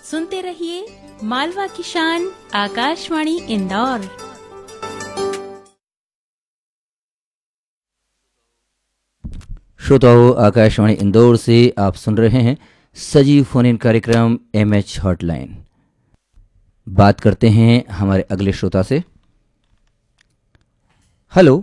सुनते रहिए मालवा की शान आकाशवाणी इंदौर। श्रोताओं, आकाशवाणी इंदौर से आप सुन रहे हैं सजीव फोन इन कार्यक्रम एमएच हॉटलाइन। बात करते हैं हमारे अगले श्रोता से। हेलो।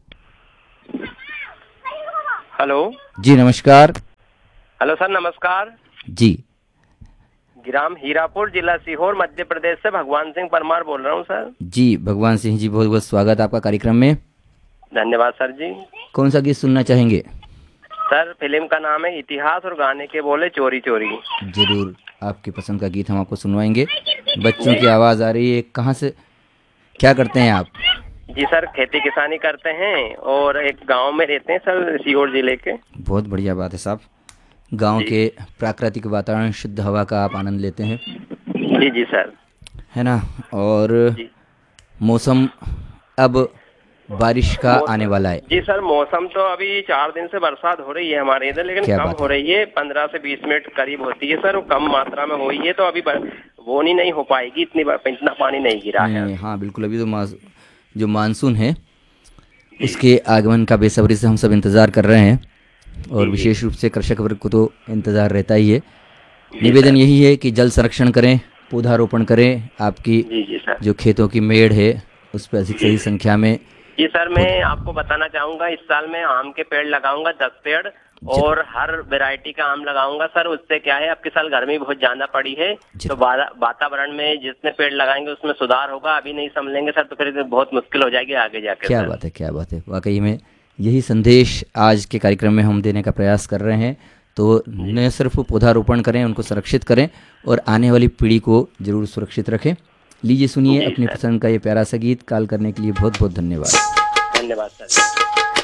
हेलो जी नमस्कार। हेलो सर, नमस्कार जी। ग्राम हीरापुर, जिला सीहोर, मध्य प्रदेश से भगवान सिंह परमार बोल रहा हूँ सर। जी भगवान सिंह जी, बहुत बहुत स्वागत आपका कार्यक्रम में। धन्यवाद सर जी। कौन सा गीत सुनना चाहेंगे? सर, फिल्म का नाम है इतिहास और गाने के बोले चोरी चोरी। जरूर, आपकी पसंद का गीत हम आपको सुनवाएंगे। बच्चों की आवाज़ आ रही है, कहाँ से, क्या करते हैं आप? जी सर, खेती किसानी करते हैं और एक गांव में रहते हैं सर, सीहोर जिले के। बहुत बढ़िया बात है साहब। गांव के प्राकृतिक वातावरण, शुद्ध हवा का आप आनंद लेते हैं। जी जी सर, है ना। और जी। मौसम अब बारिश का आने वाला है। जी सर, मौसम तो अभी 4 दिन से बरसात हो रही है हमारे इधर, लेकिन कम हो रही है। 15 से 20 मिनट करीब होती है सर, कम मात्रा में हुई है, तो अभी बोनी नहीं हो पाएगी, इतना पानी नहीं गिरा है। हाँ बिल्कुल, अभी तो जो मानसून है उसके आगमन का बेसब्री से हम सब इंतज़ार कर रहे हैं, और विशेष रूप से कृषक वर्ग को तो इंतज़ार रहता ही है। निवेदन यही है कि जल संरक्षण करें, पौधारोपण करें, आपकी जो खेतों की मेड़ है उस पर अधिक से अधिक संख्या में। जी सर, मैं आपको बताना चाहूंगा, इस साल मैं आम के पेड़ लगाऊंगा 10 पेड़, और हर वैरायटी का आम लगाऊंगा सर। उससे क्या है, अब की साल गर्मी बहुत ज्यादा पड़ी है, तो वातावरण में जितने पेड़ लगाएंगे उसमें सुधार होगा। अभी नहीं संभलेंगे सर तो फिर बहुत मुश्किल हो जाएगी आगे जाके। क्या बात है, क्या बात है। वाकई में यही संदेश आज के कार्यक्रम में हम देने का प्रयास कर रहे हैं। तो न सिर्फ पौधारोपण करें, उनको संरक्षित करें, और आने वाली पीढ़ी को जरूर सुरक्षित रखें। लीजिए सुनिए अपनी पसंद का ये प्यारा सा गीत। कॉल करने के लिए बहुत बहुत धन्यवाद। धन्यवाद सर।